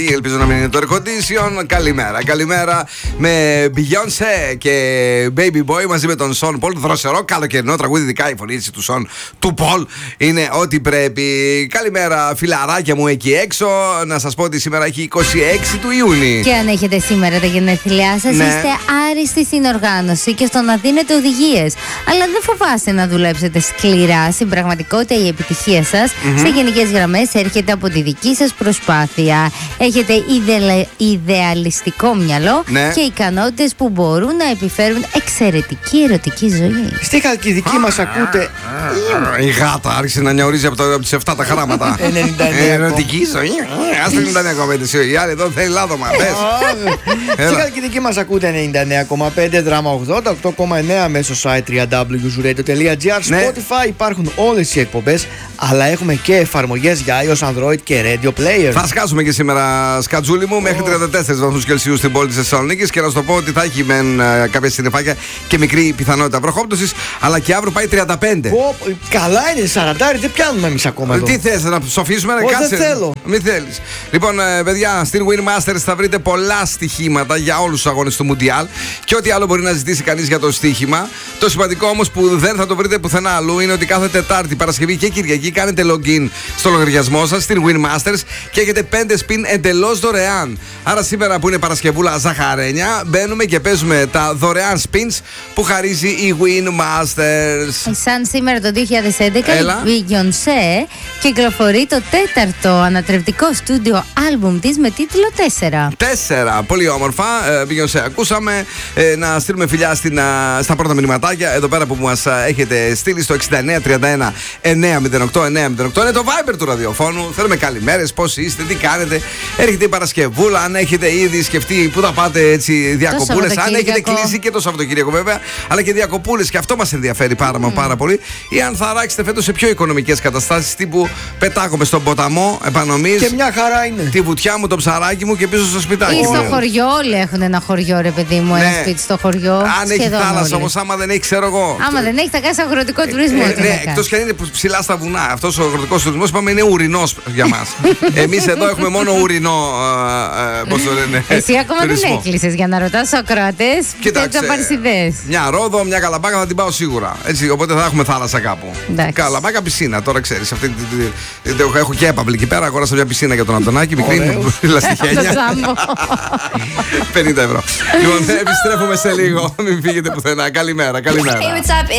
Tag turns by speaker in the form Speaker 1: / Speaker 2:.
Speaker 1: Ελπίζω να μην είναι το air condition. Καλημέρα με Beyoncé και Baby Boy μαζί με τον Sean Paul. Δροσερό καλοκαιρινό τραγούδι, ειδικά η φωνή του Sean του Paul είναι ό,τι πρέπει. Καλημέρα φιλαράκια μου εκεί έξω. Να σας πω ότι σήμερα έχει 26 του Ιούνιου.
Speaker 2: Και αν έχετε σήμερα τα γενέθλιά σας, είστε άριστοι στην οργάνωση και στο να δίνετε οδηγίες. Αλλά δεν φοβάστε να δουλέψετε σκληρά. Στην πραγματικότητα η επιτυχία σας σε γενικές γραμμές έρχεται από τη δική σας προσπάθεια. Έχετε ιδεαλιστικό μυαλό και ικανότητες που μπορούν να επιφέρουν εξαιρετική ερωτική ζωή.
Speaker 3: Στη Χαλκιδική μας ακούτε.
Speaker 1: Η γάτα άρχισε να νιαουρίζει από τις 7 τα γράμματα.
Speaker 3: 99.
Speaker 1: Ερωτική ζωή. Ας το 99,5. Η άλλη εδώ θέλει λάδωμα.
Speaker 3: Στη Χαλκιδική μας ακούτε 99,5, δράμα 80, 8,9 μέσω site www.zuradio.gr, Spotify. Υπάρχουν όλες οι εκπομπές, αλλά έχουμε και εφαρμογές για iOS, Android και Radio Player.
Speaker 1: Θα σκάσουμε και σήμερα, σκατζούλη μου, μέχρι 34 βαθμούς Κελσίου στην πόλη της Θεσσαλονίκης. Και να σου το πω ότι θα έχει κάποια συννεφάκια και μικρή πιθανότητα βροχόπτωσης, αλλά και αύριο πάει 35.
Speaker 3: Καλά είναι, 40, δεν πιάνουμε εμείς ακόμα εδώ.
Speaker 1: Τι θες, να ψοφήσουμε, να κάτσεις?
Speaker 3: Δεν θέλω.
Speaker 1: Μην θέλεις. Λοιπόν, παιδιά, στην Win Masters θα βρείτε πολλά στοιχήματα για όλους τους αγώνες του Μουντιάλ και ό,τι άλλο μπορεί να ζητήσει κανείς για το στοίχημα. Το σημαντικό όμως που δεν θα το βρείτε πουθενά αλλού είναι ότι κάθε Τετάρτη, Παρασκευή και Κυριακή κάνετε login στο λογαριασμό σας στην Win Masters και έχετε 5 spin εντελώς δωρεάν. Άρα σήμερα που είναι Παρασκευούλα Ζαχαρένια, μπαίνουμε και παίζουμε τα δωρεάν spins που χαρίζει η Win Masters.
Speaker 2: Σαν σήμερα το 2011 η Beyoncé κυκλοφορεί το 4ο ανατρεπτικό στούντιο άλμπουμ της με τίτλο 4.
Speaker 1: 4, πολύ όμορφα. Beyoncé ακούσαμε. Να στείλουμε φιλιά στα πρώτα μηνυματάκια εδώ πέρα που μας έχετε στείλει στο 6931 908 908. Είναι το Viber του ραδιοφώνου. Θέλουμε καλημέρες, πώς είστε, τι κάνετε. Έρχεται η Παρασκευούλα, αν έχετε ήδη σκεφτεί που θα πάτε έτσι διακοπούλες. Αν έχετε κλείσει και το Σαββατοκύριακο βέβαια, αλλά και διακοπούλες, και αυτό μας ενδιαφέρει πάρα πολύ. Ή αν θα αράξετε φέτος σε πιο οικονομικές καταστάσεις, τύπου πετάγομαι στον ποταμό επανομής.
Speaker 3: Και μια χαρά είναι.
Speaker 1: Τη βουτιά μου, το ψαράκι μου και πίσω στο σπιτάκι.
Speaker 2: Ή στο χωριό, όλοι έχουν ένα χωριό, ρε παιδί μου, ένα σπίτι στο χωριό.
Speaker 1: Αν έχει θάλασσα όμως, άμα δεν έχει, ξέρω εγώ.
Speaker 2: Άμα δεν έχει, θα κάνει αγροτικό τουρισμό.
Speaker 1: Ναι, εκτός κι αν είναι ψηλά στα βουνά. Αυτός ο αγροτικός τουρισμός, είπαμε, είναι ουρινός για μας. Εμείς εδώ έχουμε μόνο ουρινό. Πώς το λένε.
Speaker 2: Εσύ ακόμα δεν έκλεισες για να ρωτάς τους ακροατές.
Speaker 1: Κοίταξε,
Speaker 2: θα πάρεις ιδέες.
Speaker 1: μια Ρόδο, μια Καλαμπάκα θα την πάω σίγουρα. Έτσι, οπότε θα έχουμε θάλασσα κάπου. Καλαμπάκα, πισίνα, τώρα ξέρεις. Έχω και έπαυλη εκεί πέρα. Αγόρασα μια πισίνα για τον Αντωνάκη, μικρή λαστιχένια. 50 ευρώ. Λοιπόν, επιστρέφουμε σε λίγο. Μην φύγετε πουθενά. Καλημέρα.